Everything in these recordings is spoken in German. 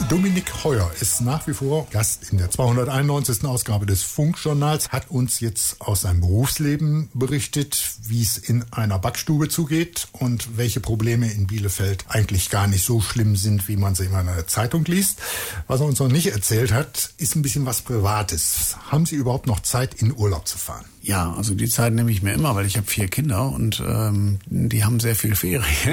Dominik Heuer ist nach wie vor Gast in der 291. Ausgabe des Funkjournals, hat uns jetzt aus seinem Berufsleben berichtet, wie es in einer Backstube zugeht und welche Probleme in Bielefeld eigentlich gar nicht so schlimm sind, wie man sie immer in einer Zeitung liest. Was er uns noch nicht erzählt hat, ist ein bisschen was Privates. Haben Sie überhaupt noch Zeit, in Urlaub zu fahren? Ja, also die Zeit nehme ich mir immer, weil ich habe 4 Kinder und die haben sehr viel Ferien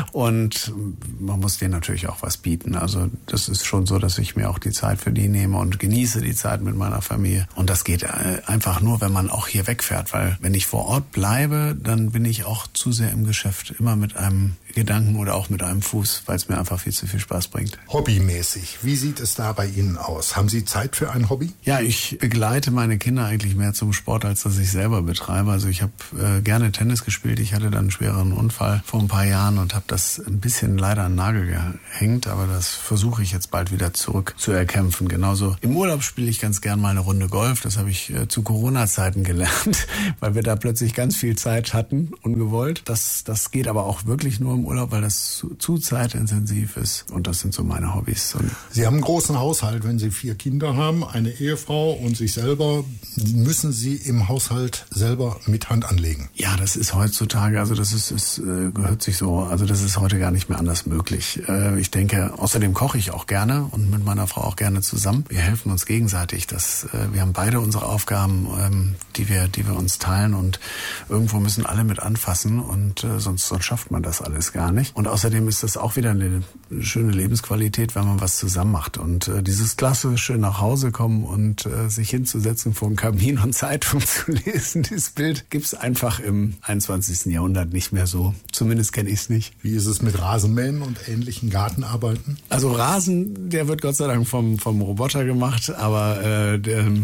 und man muss denen natürlich auch was bieten. Also das ist schon so, dass ich mir auch die Zeit für die nehme und genieße die Zeit mit meiner Familie. Und das geht einfach nur, wenn man auch hier wegfährt, weil wenn ich vor Ort bleibe, dann bin ich auch zu sehr im Geschäft, immer mit einem Gedanken oder auch mit einem Fuß, weil es mir einfach viel zu viel Spaß bringt. Hobbymäßig, wie sieht es da bei Ihnen aus? Haben Sie Zeit für ein Hobby? Ja, ich begleite meine Kinder eigentlich mehr zum Sport, als dass ich selber betreibe. Also ich habe gerne Tennis gespielt. Ich hatte dann einen schweren Unfall vor ein paar Jahren und habe das ein bisschen leider an den Nagel gehängt, aber das versuche ich jetzt bald wieder zurück zu erkämpfen. Genauso im Urlaub spiele ich ganz gern mal eine Runde Golf. Das habe ich zu Corona-Zeiten gelernt, weil wir da plötzlich ganz viel Zeit hatten, ungewollt. Das geht aber auch wirklich nur im Urlaub, weil das zu zeitintensiv ist. Und das sind so meine Hobbys. Und Sie haben einen großen Haushalt, wenn Sie 4 Kinder haben, eine Ehefrau und sich selber. Müssen Sie im Haushalt selber mit Hand anlegen? Ja, das ist heutzutage, also das gehört sich so, also das ist heute gar nicht mehr anders möglich. Ich denke, außerdem koche ich auch gerne und mit meiner Frau auch gerne zusammen. Wir helfen uns gegenseitig. Wir haben beide unsere Aufgaben, die wir uns teilen und irgendwo müssen alle mit anfassen und sonst schafft man das alles gar nicht. Und außerdem ist das auch wieder eine schöne Lebensqualität, wenn man was zusammen macht. Und dieses klassische nach Hause kommen und sich hinzusetzen vor dem Kamin und Zeitung zu lesen, dieses Bild gibt's einfach im 21. Jahrhundert nicht mehr so. Zumindest kenne ich es nicht. Wie ist es mit Rasenmähen und ähnlichen Gartenarbeiten? Also Rasen, der wird Gott sei Dank vom Roboter gemacht, aber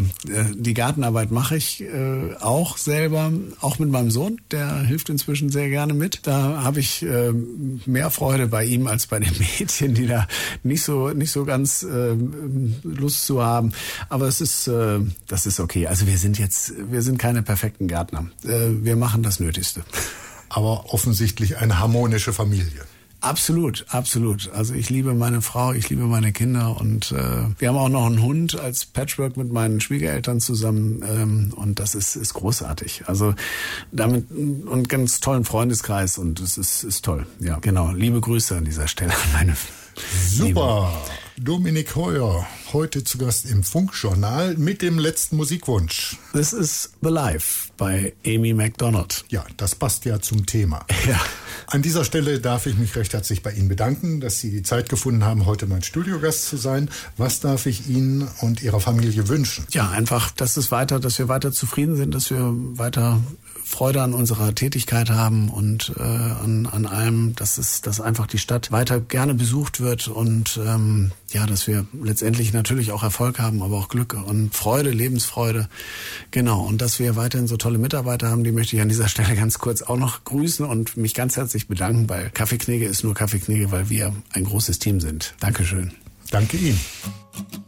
die Gartenarbeit mache ich auch selber, auch mit meinem Sohn, der hilft inzwischen sehr gerne mit. Da habe ich mehr Freude bei ihm als bei den Mädchen, die da nicht so ganz Lust zu haben. Aber das ist okay. Also wir sind keine perfekten Gärtner. Wir machen das Nötigste. Aber offensichtlich eine harmonische Familie. Absolut, absolut. Also ich liebe meine Frau, ich liebe meine Kinder und wir haben auch noch einen Hund als Patchwork mit meinen Schwiegereltern zusammen und das ist großartig. Also damit und ganz tollen Freundeskreis und es ist toll. Ja, genau. Liebe Grüße an dieser Stelle an meine Super. Dominik Heuer, heute zu Gast im Funkjournal mit dem letzten Musikwunsch. This is The Life bei Amy Macdonald. Ja, das passt ja zum Thema. Ja. An dieser Stelle darf ich mich recht herzlich bei Ihnen bedanken, dass Sie die Zeit gefunden haben, heute mein Studiogast zu sein. Was darf ich Ihnen und Ihrer Familie wünschen? Ja, einfach, dass wir weiter zufrieden sind, dass wir weiter Freude an unserer Tätigkeit haben und an allem, dass einfach die Stadt weiter gerne besucht wird und dass wir letztendlich natürlich auch Erfolg haben, aber auch Glück und Freude, Lebensfreude. Genau, und dass wir weiterhin so tolle Mitarbeiter haben, die möchte ich an dieser Stelle ganz kurz auch noch grüßen und mich ganz herzlich bedanken, weil Kaffeeknigge ist nur Kaffeeknigge, weil wir ein großes Team sind. Dankeschön. Danke Ihnen.